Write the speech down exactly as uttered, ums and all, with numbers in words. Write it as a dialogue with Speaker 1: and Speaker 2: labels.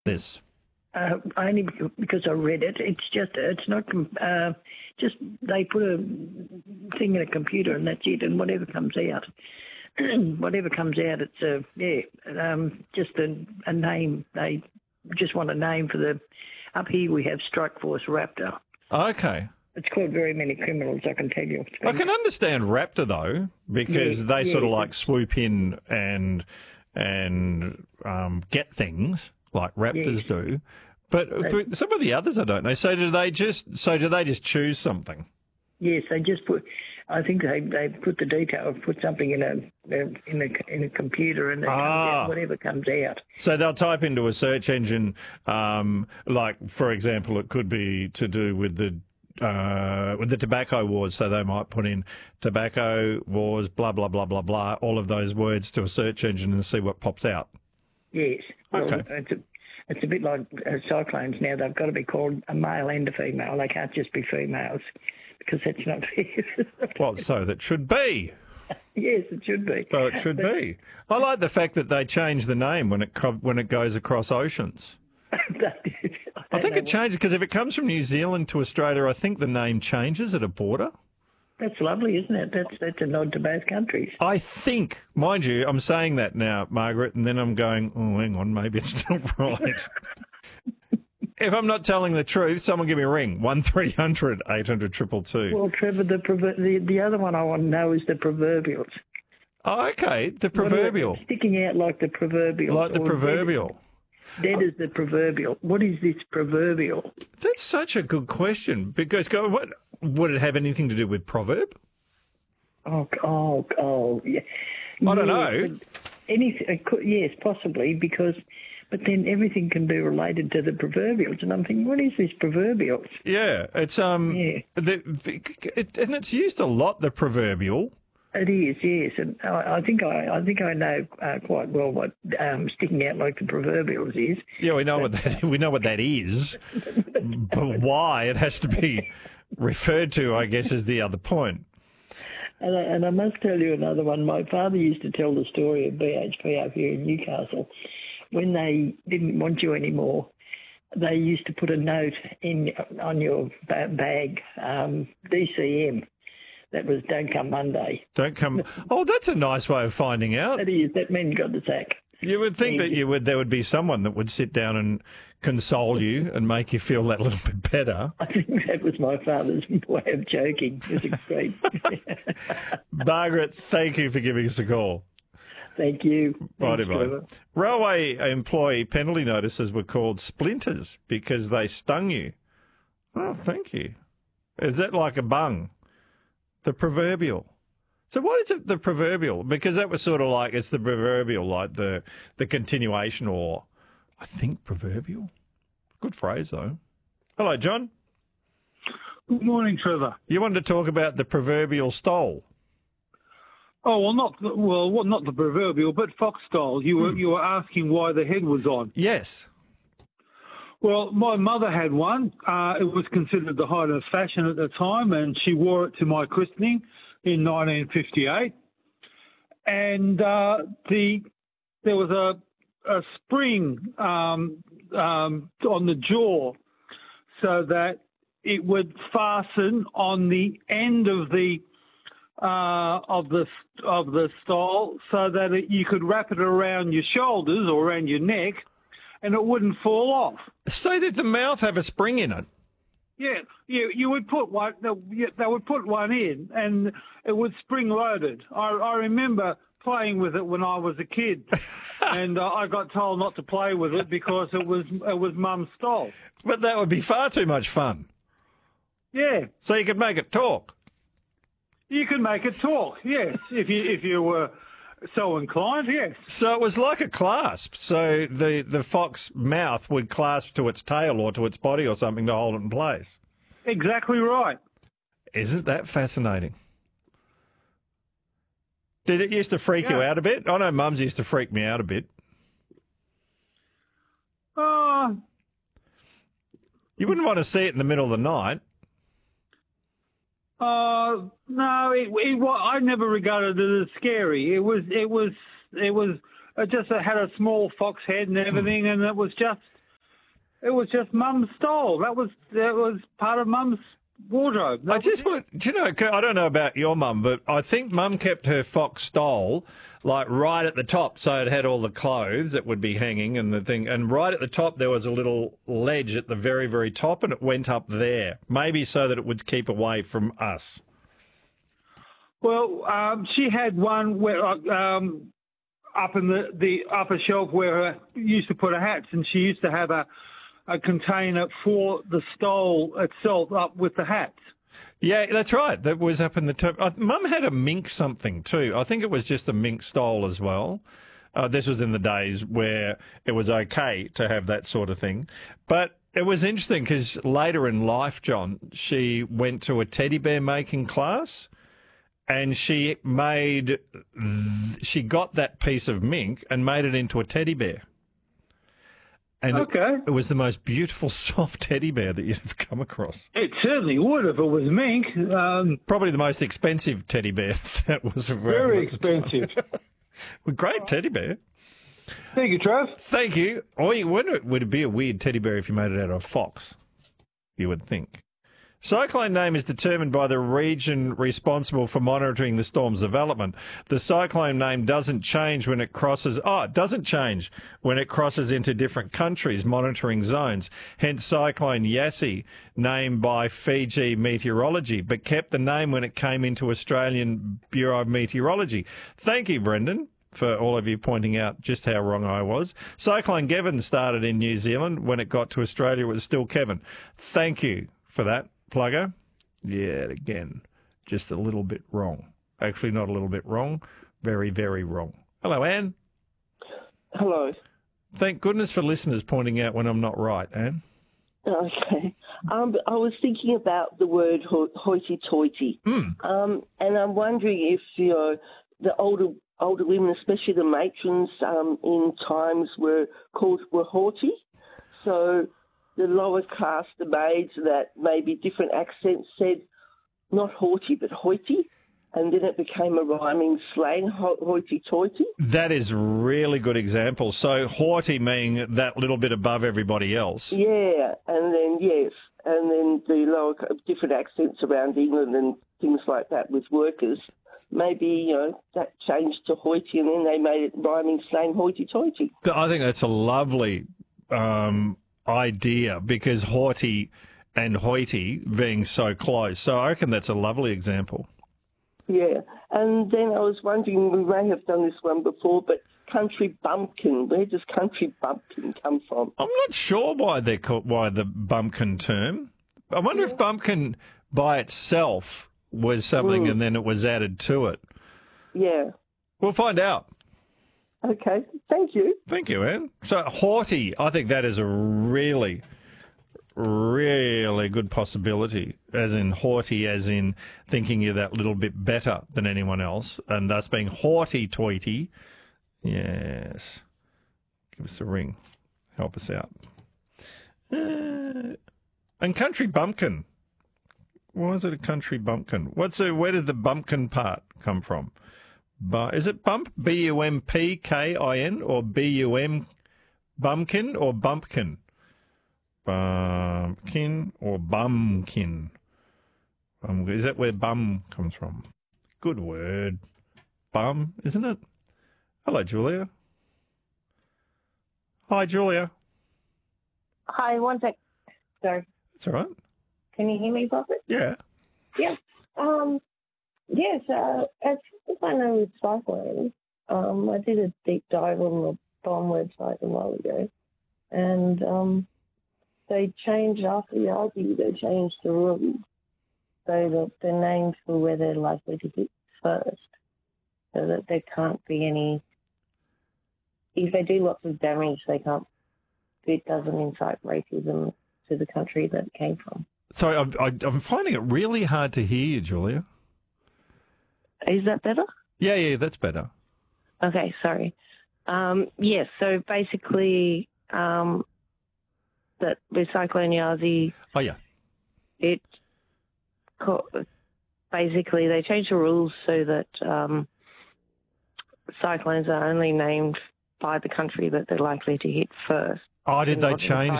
Speaker 1: this?
Speaker 2: Uh, only because I read it. It's just, it's not, uh, just they put a thing in a computer and that's it, and whatever comes out, whatever comes out, it's a, yeah, um, just a, a name. They just want a name for the, up here we have Strike Force Raptor.
Speaker 1: Okay.
Speaker 2: It's called Very Many Criminals, I can tell you.
Speaker 1: I can understand Raptor, though, because
Speaker 2: Yeah,
Speaker 1: they
Speaker 2: yeah,
Speaker 1: sort of
Speaker 2: yeah.
Speaker 1: like swoop in and and um, get things like raptors
Speaker 2: Yes.
Speaker 1: do. But, but some of the others I don't know. So do they just so do they just choose something?
Speaker 2: Yes, they just put. I think they they put the detail, put something in a in a in a computer, and it comes
Speaker 1: Ah.
Speaker 2: out, whatever comes out.
Speaker 1: So they'll type into a search engine, um, like for example, it could be to do with the uh, with the tobacco wars. So they might put in tobacco wars, blah blah blah blah blah, all of those words to a search engine and see what pops out.
Speaker 2: Yes. Well,
Speaker 1: Okay.
Speaker 2: It's a, it's a bit like uh, cyclones now. They've got to be called a male and a female. They can't just be females because that's not fair.
Speaker 1: Well, so that should be.
Speaker 2: Yes, it should be.
Speaker 1: So it should be. I like the fact that they change the name when it co- when it goes across oceans. I think it changes because if it comes from New Zealand to Australia, I think the name changes at a border.
Speaker 2: That's lovely, isn't it? That's that's a nod to both countries.
Speaker 1: I think, mind you, I'm saying that now, Margaret, and then I'm going, oh, hang on, maybe it's still right. If I'm not telling the truth, someone give me a ring, one three hundred eight hundred two two two.
Speaker 2: Well, Trevor, the, prover- the the other one I want to know is the proverbials.
Speaker 1: Oh, okay, the
Speaker 2: What are they
Speaker 1: proverbial.
Speaker 2: sticking out like the proverbial.
Speaker 1: Like the
Speaker 2: or
Speaker 1: proverbial.
Speaker 2: Dead, dead as the proverbial. What is this proverbial?
Speaker 1: That's such a good question because go, what, would it have anything to do with proverb?
Speaker 2: Oh, oh, oh, yeah.
Speaker 1: I don't
Speaker 2: Yeah,
Speaker 1: know.
Speaker 2: Anything? It could, yes, possibly because, but then everything can be related to the proverbials, and I'm thinking, what is this proverbials?
Speaker 1: Yeah, it's um,
Speaker 2: Yeah.
Speaker 1: the, it, and it's used a lot. The proverbial.
Speaker 2: It is, yes, and I, I think I, I think I know uh, quite well what um, sticking out like the proverbials is.
Speaker 1: Yeah, we know what that we know what that is, but why it has to be referred to, I guess, is the other point.
Speaker 2: And I, and I must tell you another one. My father used to tell the story of B H P up here in Newcastle. When they didn't want you anymore, they used to put a note in on your ba- bag, um, D C M. That was "Don't come Monday."
Speaker 1: Don't come. Oh, that's a nice way of finding out.
Speaker 2: That is, that meant you got the sack.
Speaker 1: You would think that you would. There would be someone that would sit down and console you and make you feel that little bit better.
Speaker 2: I think that was my father's way of joking. It was a great.
Speaker 1: Margaret, thank you for giving us a call.
Speaker 2: Thank you.
Speaker 1: Righty,
Speaker 2: Thanks, Trevor.
Speaker 1: bye. Railway employee penalty notices were called splinters because they stung you. Oh, thank you. Is that like a bung? The proverbial. So what is it, the proverbial? Because that was sort of like, it's the proverbial, like the the continuation, or I think proverbial. Good phrase, though. Hello, John.
Speaker 3: Good morning, Trevor.
Speaker 1: You wanted to talk about the proverbial stole.
Speaker 3: Oh well, not the, well, what not the proverbial, but fox style. You were you were asking why the head was on.
Speaker 1: Yes.
Speaker 3: Well, my mother had one. Uh, it was considered the height of fashion at the time, and she wore it to my christening in nineteen fifty-eight. And uh, the there was a a spring um, um, on the jaw, so that it would fasten on the end of the uh, of the of the stole, so that it, you could wrap it around your shoulders or around your neck, and it wouldn't fall off.
Speaker 1: So did the mouth have a spring in it?
Speaker 3: Yeah, you you would put one. They would put one in, and it was spring loaded. I, I remember playing with it when I was a kid, and uh, I got told not to play with it because it was it was Mum's stole.
Speaker 1: But that would be far too much fun.
Speaker 3: Yeah,
Speaker 1: So you could make it talk.
Speaker 3: you could make it talk. Yes, if you if you were so inclined. Yes.
Speaker 1: So it was like a clasp. So the, the fox mouth would clasp to its tail or to its body or something to hold it in place.
Speaker 3: Exactly right.
Speaker 1: Isn't that fascinating? Did it used to freak you
Speaker 3: Yeah.
Speaker 1: out a bit? I know Mum's used to freak me out a bit.
Speaker 3: Uh,
Speaker 1: You wouldn't want to see it in the middle of the night.
Speaker 3: uh, no, it, it, wa- I never regarded it as scary. It was, it was, it was it just it had a small fox head and everything, and it was just, It was just Mum's stole. That was that was part of Mum's wardrobe. That
Speaker 1: I just
Speaker 3: was
Speaker 1: want, do you know, I don't know about your mum, but I think Mum kept her fox stole like right at the top, so it had all the clothes that would be hanging and the thing, and right at the top there was a little ledge at the very, very top, and it went up there, maybe so that it would keep away from us.
Speaker 3: Well, um, she had one where um, up in the, the upper shelf where she used to put her hats, and she used to have a, a container for the stole itself up with the hats.
Speaker 1: Yeah, that's right. That was up in the top. Uh, Mum had a mink something too. I think it was just a mink stole as well. Uh, this was in the days where it was okay to have that sort of thing. But it was interesting because later in life, John, she went to a teddy bear making class. And she made, she got that piece of mink and made it into a teddy bear. And
Speaker 3: okay.
Speaker 1: it, it was the most beautiful, soft teddy bear that you'd ever come across.
Speaker 3: It certainly would if it was mink. Um,
Speaker 1: Probably the most expensive teddy bear that was around.
Speaker 3: Very expensive.
Speaker 1: Well, great teddy bear.
Speaker 3: Thank you, Trav.
Speaker 1: Thank you. Or you wonder, would it be a weird teddy bear if you made it out of a fox? You would think. Cyclone name is determined by the region responsible for monitoring the storm's development. The cyclone name doesn't change when it crosses, oh, it doesn't change when it crosses into different countries' monitoring zones. Hence Cyclone Yassi, named by Fiji Meteorology, but kept the name when it came into Australian Bureau of Meteorology. Thank you, Brendan, for all of you pointing out just how wrong I was. Cyclone Kevin started in New Zealand. When it got to Australia, it was still Kevin. Thank you for that. Plugger? Yeah, again, just a little bit wrong. Actually, not a little bit wrong. Very, very wrong. Hello, Anne.
Speaker 4: Hello.
Speaker 1: Thank goodness for listeners pointing out when I'm not right, Anne.
Speaker 4: Okay. Um, I was thinking about the word ho- hoity-toity.
Speaker 1: Mm.
Speaker 4: Um, and I'm wondering if, you know, the older older women, especially the matrons um, in times, were called were haughty. So the lower class, the maids that maybe different accents said not haughty but hoity, and then it became a rhyming slang, ho- hoity-toity.
Speaker 1: That is a really good example. So haughty meaning that little bit above everybody else.
Speaker 4: Yeah, and then, yes, and then the lower, different accents around England and things like that with workers, maybe, you know, that changed to hoity, and then they made it rhyming slang hoity-toity.
Speaker 1: I think that's a lovely um idea, because haughty and hoity being so close. So I reckon that's a lovely example.
Speaker 4: Yeah, and then I was wondering, we may have done this one before, but country bumpkin, where does country bumpkin come from?
Speaker 1: I'm not sure why they're called, why the bumpkin term. I wonder yeah. if bumpkin by itself was something mm. and then it was added to it.
Speaker 4: Yeah.
Speaker 1: We'll find out.
Speaker 4: Okay, thank you.
Speaker 1: Thank you, Anne. So, haughty, I think that is a really, really good possibility, as in haughty, as in thinking you're that little bit better than anyone else, and thus being haughty-toity. Yes. Give us a ring. Help us out. Uh, and country bumpkin. Why is it a country bumpkin? What's a, where did the bumpkin part come from? Bu- is it bump, B U M P K I N, or B U M, bumpkin, or bumpkin? Bumpkin or bumkin? Um, is that where bum comes from? Good word. Bum, isn't it? Hello, Julia. Hi, Julia.
Speaker 5: Hi, one sec. Sorry.
Speaker 1: That's all right.
Speaker 5: Can you hear me properly?
Speaker 1: Yeah.
Speaker 5: Yeah. Um, yes, uh, as far as I know with cyclones, um, I did a deep dive on the BOM website a while ago, and um, they changed, after the Yagi, they changed the rules so that they're named for where they're likely to hit first, so that there can't be any, if they do lots of damage, they can't, it doesn't incite racism to the country that it came from.
Speaker 1: Sorry, I'm, I'm finding it really hard to hear you, Julia.
Speaker 5: Is that better?
Speaker 1: Yeah, yeah, that's better.
Speaker 5: Okay, sorry. Um, yes, so basically, um, that with Cyclone Yasi,
Speaker 1: oh yeah,
Speaker 5: it basically they changed the rules so that um, cyclones are only named by the country that they're likely to hit first.
Speaker 1: Oh, did they change